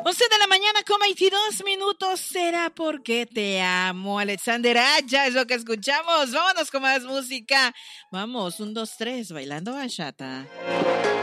11 de la mañana con 22 minutos. ¿Será porque te amo, Alexander Aya? Es lo que escuchamos. Vámonos con más música. Vamos, 1, 2, 3, bailando bachata.